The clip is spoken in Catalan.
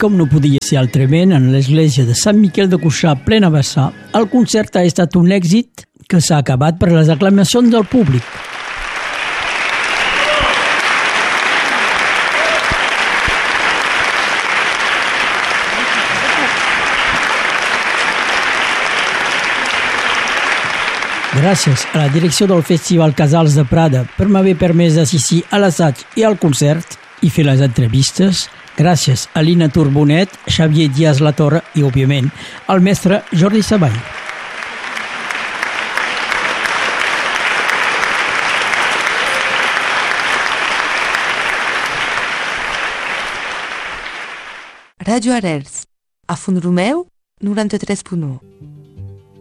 com no podia ser altrament, en l'església de Sant Miquel de Cuixà, plena vessar, el concert ha estat un èxit que s'ha acabat per les aclamacions del públic. Gràcies a la direcció del Festival Casals de Prada per m'haver permès d'assistir a l'assaig i al concert i fer les entrevistes. Gràcies a Lina Turbonet, Xavier Díaz Latorre i, òbviament, al mestre Jordi Savall. Ràdio Arrels, a Font-romeu, 93.1.